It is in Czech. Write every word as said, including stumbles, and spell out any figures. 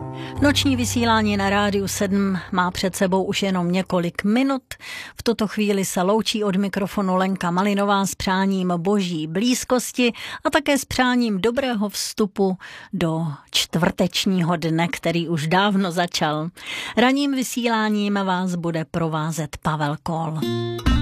Noční vysílání na Rádiu sedm má před sebou už jenom několik minut. V tuto chvíli se loučí od mikrofonu Lenka Malinová s přáním boží blízkosti a také s přáním dobrého vstupu do čtvrtečního dne, který už dávno začal. Ranním vysíláním vás bude provázet Pavel Kol.